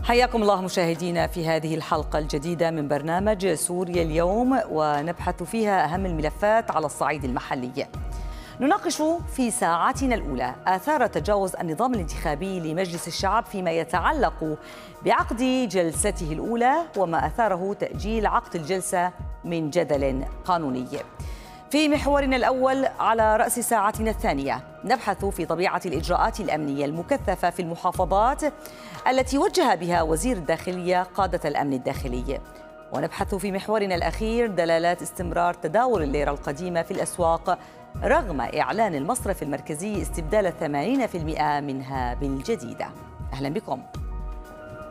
حياكم الله مشاهدينا في هذه الحلقة الجديدة من برنامج سوريا اليوم، ونبحث فيها أهم الملفات على الصعيد المحلي. نناقش في ساعاتنا الأولى آثار تجاوز النظام الانتخابي لمجلس الشعب فيما يتعلق بعقد جلسته الأولى، وما أثاره تأجيل عقد الجلسة من جدل قانوني. في محورنا الأول على رأس ساعتنا الثانية نبحث في طبيعة الإجراءات الأمنية المكثفة في المحافظات التي وجه بها وزير الداخلية قادة الأمن الداخلي، ونبحث في محورنا الأخير دلالات استمرار تداول الليرة القديمة في الأسواق رغم إعلان المصرف المركزي استبدال 80% منها بالجديدة. أهلا بكم.